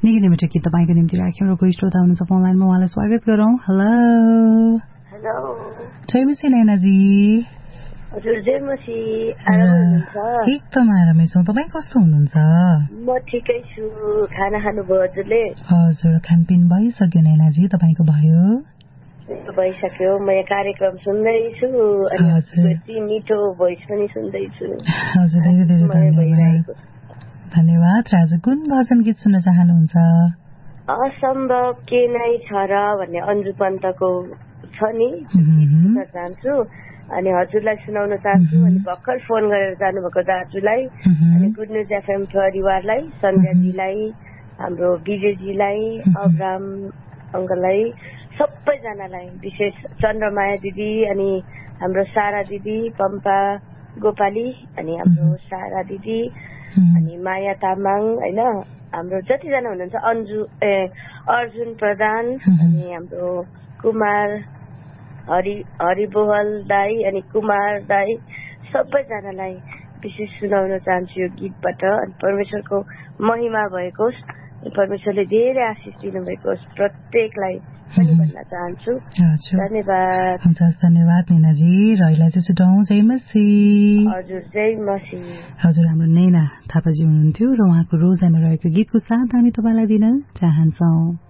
निकै मिठो गीत तपाईको निम्ति राख्यौं र कोही श्रोता हुनुहुन्छ फोन लाइनमा उहाँलाई स्वागत गरौं हेलो हेलो जय मसी नैनाजी हजुर जय मसी आराम हुनुहुन्छ एकदम आरामै छौं तपाई कस्तो हुनुहुन्छ म ठिकै छु खाना खानुभयो हजुरले हजुर खानपिन भइसक्यो नैनाजी तपाईको भयो भइसक्यो म यहाँ कार्यक्रम सुन्दैछु अनि यति मिठो भोइस पनि सुन्दैछु हजुर धेरै धन्यवाद र आज कुन भजन गीत सुन्न चाहनुहुन्छ असम्भव के नै छ र भन्ने अन्जु पन्तको छ नि सुन्न चाहन्छु अनि हजुरलाई सुनाउन चाहन्छु अनि भर्खर फोन गरेर जानुभएको दाजुलाई अनि गुड न्युज एफएम परिवारलाई सन्ध्याजीलाई हाम्रो विजयजीलाई अब्राम अङ्कललाई सबैजनालाई विशेष चन्द्रमाया दिदी अनि हाम्रो सारा दिदी पम्पा गोपाली अनि हाम्रो सारा दिदी अनि माया तामाङ हैन हाम्रो जतिजना हुनुहुन्छ अर्जुन प्रधान अनि हाम्रो कुमार हरि बोहल दाई अनि कुमार दाई सबैजनालाई विशेष सुनाउन चाहन्छु यो गीतबाट अनि परमेश्वरको महिमा भएको होस् परमेश्वरले धेरै आशिष दिनुभएको होस् प्रत्येकलाई पनि भन्न चाहन्छु धन्यवाद धन्यवाद नैनाजी र अहिले चाहिँ छुटाउँ जय मसी हजुर जय मसी हजुर हाम्रो नैना थापाजी हुनुहुन्थ्यो र उहाँको रोजाइमा रहेको गीतको साथ हामी तपाईलाई दिन चाहन्छौं